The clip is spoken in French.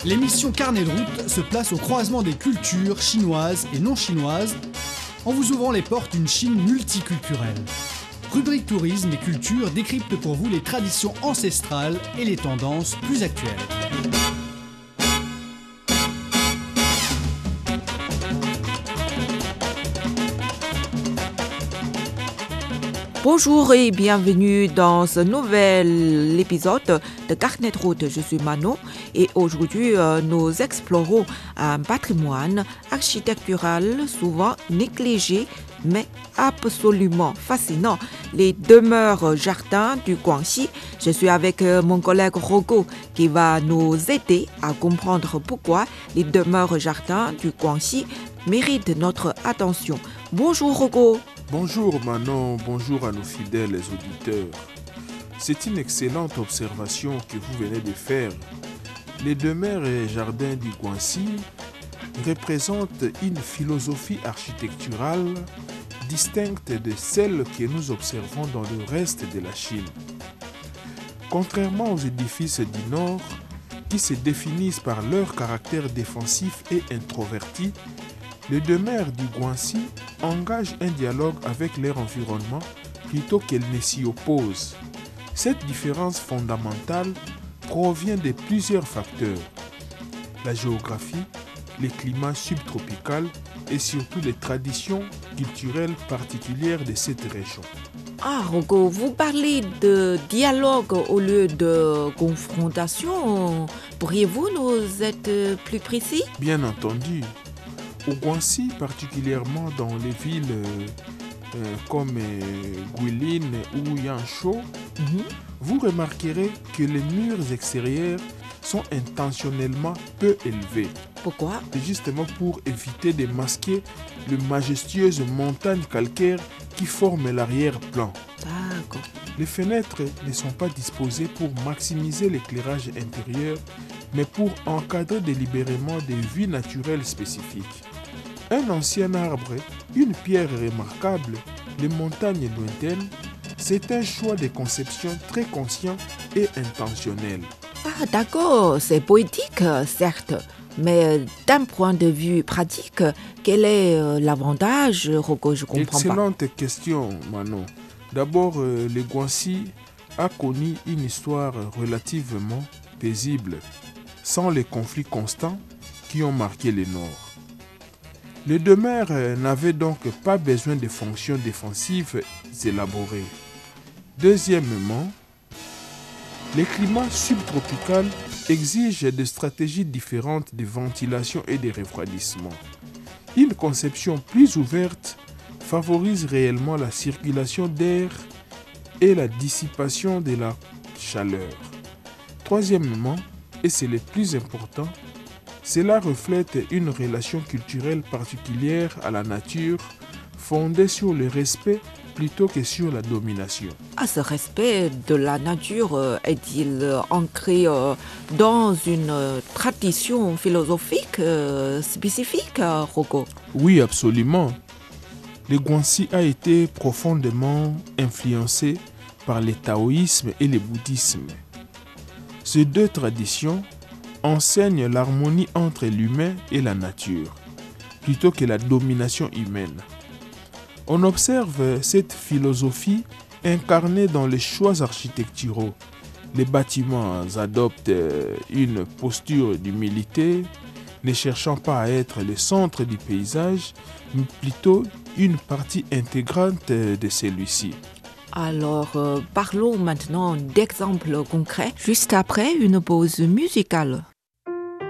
L'émission Carnet de route se place au croisement des cultures chinoises et non chinoises en vous ouvrant les portes d'une Chine multiculturelle. Rubrique tourisme et culture décrypte pour vous les traditions ancestrales et les tendances plus actuelles. Bonjour et bienvenue dans ce nouvel épisode de Carnet de route. Je suis Manon et aujourd'hui nous explorons un patrimoine architectural souvent négligé mais absolument fascinant, les demeures jardins du Guangxi. Je suis avec mon collègue Rogo qui va nous aider à comprendre pourquoi les demeures jardins du Guangxi méritent notre attention. Bonjour Rogo. Bonjour Manon, bonjour à nos fidèles auditeurs. C'est une excellente observation que vous venez de faire. Les demeures et jardins du Guangxi représentent une philosophie architecturale distincte de celle que nous observons dans le reste de la Chine. Contrairement aux édifices du Nord, qui se définissent par leur caractère défensif et introverti, les demeures du Guangxi engagent un dialogue avec leur environnement plutôt qu'elles ne s'y opposent. Cette différence fondamentale provient de plusieurs facteurs: la géographie, les climats subtropicaux et surtout les traditions culturelles particulières de cette région. Ah, Rogo, vous parlez de dialogue au lieu de confrontation. Pourriez-vous nous être plus précis? Bien entendu, au Guangxi, particulièrement dans les villes comme Guilin ou Yanzhou, vous remarquerez que les murs extérieurs sont intentionnellement peu élevés. Pourquoi? Justement pour éviter de masquer les majestueuses montagnes calcaires qui forment l'arrière-plan. D'accord. Les fenêtres ne sont pas disposées pour maximiser l'éclairage intérieur, mais pour encadrer délibérément des vues naturelles spécifiques. Un ancien arbre, une pierre remarquable, les montagnes lointaines, c'est un choix de conception très conscient et intentionnel. Ah, d'accord, c'est poétique, certes. Mais d'un point de vue pratique, quel est l'avantage, Rogo? Je comprends Excellente question, Manon. D'abord, le Guangxi a connu une histoire relativement paisible, sans les conflits constants qui ont marqué le Nord. Les demeures n'avaient donc pas besoin de fonctions défensives élaborées. Deuxièmement, les climats subtropicaux exigent des stratégies différentes de ventilation et de refroidissement. Une conception plus ouverte favorise réellement la circulation d'air et la dissipation de la chaleur. Troisièmement, et c'est le plus important, cela reflète une relation culturelle particulière à la nature, fondée sur le respect plutôt que sur la domination. Ah, ce respect de la nature est-il ancré dans une tradition philosophique spécifique, Rogo? Oui, absolument. Le Guangxi a été profondément influencé par le taoïsme et le bouddhisme. Ces deux traditions enseignent l'harmonie entre l'humain et la nature, plutôt que la domination humaine. On observe cette philosophie incarnée dans les choix architecturaux. Les bâtiments adoptent une posture d'humilité, ne cherchant pas à être le centre du paysage, mais plutôt une partie intégrante de celui-ci. Alors, parlons maintenant d'exemples concrets, juste après une pause musicale.